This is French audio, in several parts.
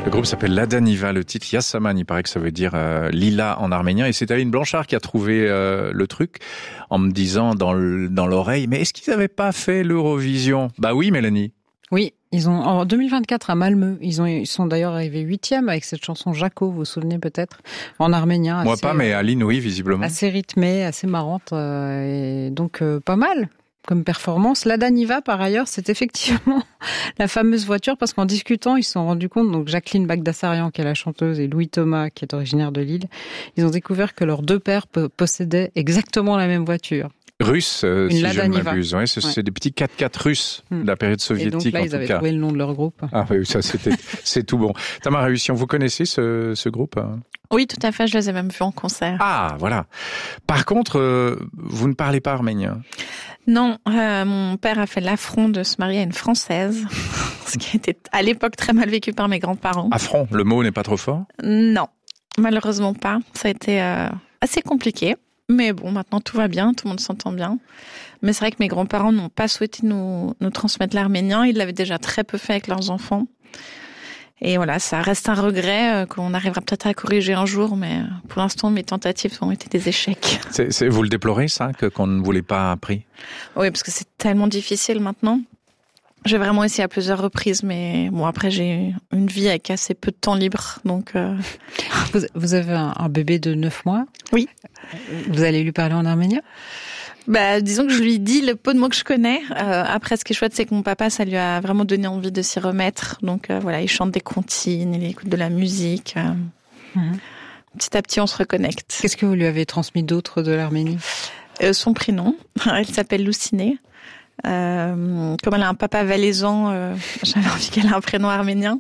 Le groupe s'appelle Ladaniva, le titre Yasaman, il paraît que ça veut dire lilas en arménien. Et c'est Aline Blanchard qui a trouvé le truc en me disant dans l'oreille, mais est-ce qu'ils n'avaient pas fait l'Eurovision ? Bah oui, Mélanie. Oui, ils ont en 2024 à Malmö, ils sont d'ailleurs arrivés 8e avec cette chanson Jaco, vous vous souvenez peut-être, en arménien. Moi pas, mais Aline oui, visiblement. Assez rythmée, assez marrante, et donc pas mal comme performance. Ladaniva, par ailleurs, c'est effectivement la fameuse voiture, parce qu'en discutant, ils se sont rendus compte, donc Jacqueline Bagdasarian, qui est la chanteuse, et Louis Thomas, qui est originaire de Lille, ils ont découvert que leurs deux pères possédaient exactement la même voiture. Russe, si je ne m'abuse. Ouais, c'est des petits 4x4 russes de la période soviétique. Et donc là, ils avaient trouvé le nom de leur groupe. Ah oui, ça c'est tout bon. Tamara Hussian, vous connaissez ce groupe ? Oui, tout à fait, je les ai même vus en concert. Ah, voilà. Par contre, vous ne parlez pas arménien ? Non, mon père a fait l'affront de se marier à une Française, ce qui a été à l'époque très mal vécu par mes grands-parents. Affront, le mot n'est pas trop fort ? Non, malheureusement pas. Ça a été assez compliqué. Mais bon, maintenant tout va bien, tout le monde s'entend bien. Mais c'est vrai que mes grands-parents n'ont pas souhaité nous transmettre l'arménien. Ils l'avaient déjà très peu fait avec leurs enfants. Et voilà, ça reste un regret qu'on arrivera peut-être à corriger un jour, mais pour l'instant, mes tentatives ont été des échecs. Vous le déplorez, ça, qu'on ne vous l'ait pas appris ? Oui, parce que c'est tellement difficile maintenant. J'ai vraiment essayé à plusieurs reprises, mais bon, après, j'ai une vie avec assez peu de temps libre, donc... Vous avez un bébé de 9 mois ? Oui. Vous allez lui parler en arménien ? Bah, disons que je lui dis le peu de mots que je connais. Après, ce qui est chouette, c'est que mon papa, ça lui a vraiment donné envie de s'y remettre. Donc voilà, il chante des comptines, il écoute de la musique. Petit à petit, on se reconnecte. Qu'est-ce que vous lui avez transmis d'autre de l'Arménie ? Son prénom. Elle s'appelle Louciné. Comme elle a un papa valaisan, j'avais envie qu'elle ait un prénom arménien.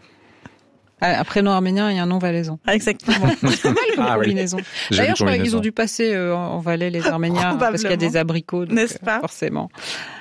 Un prénom arménien et un nom valaisan. Exactement. C'est pas mal comme combinaison. Oui. D'ailleurs, je crois qu'ils ont dû passer en Valais, les Arméniens, parce qu'il y a des abricots. Donc, n'est-ce pas ? Forcément.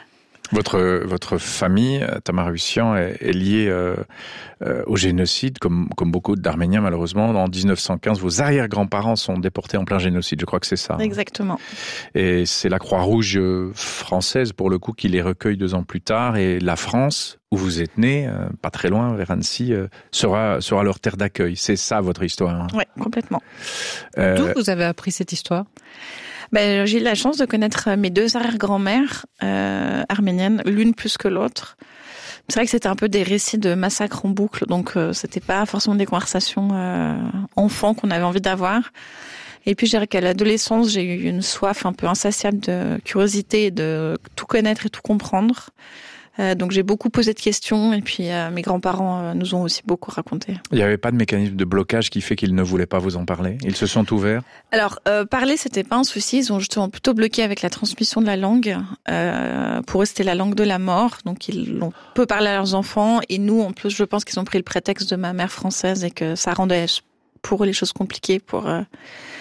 Votre famille, Tamara Hussian, est liée au génocide, comme beaucoup d'Arméniens malheureusement. En 1915, vos arrière-grands-parents sont déportés en plein génocide, je crois que c'est ça. Exactement. Et c'est la Croix-Rouge française, pour le coup, qui les recueille 2 ans plus tard. Et la France, où vous êtes né, pas très loin, vers Annecy, sera leur terre d'accueil. C'est ça votre histoire. Hein. Oui, complètement. D'où vous avez appris cette histoire ? J'ai eu la chance de connaître mes 2 arrière-grand-mères arméniennes, l'une plus que l'autre. C'est vrai que c'était un peu des récits de massacres en boucle, donc c'était pas forcément des conversations enfants qu'on avait envie d'avoir. Et puis je dirais qu'à l'adolescence, j'ai eu une soif un peu insatiable de curiosité et de tout connaître et tout comprendre. Donc j'ai beaucoup posé de questions et puis mes grands-parents nous ont aussi beaucoup raconté. Il n'y avait pas de mécanisme de blocage qui fait qu'ils ne voulaient pas vous en parler ? Ils se sont ouverts ? Alors parler, c'était pas un souci. Ils ont justement plutôt bloqué avec la transmission de la langue. Pour eux, c'était la langue de la mort. Donc ils l'ont peu parlé à leurs enfants. Et nous, en plus, je pense qu'ils ont pris le prétexte de ma mère française et que ça rendait pour eux les choses compliquées pour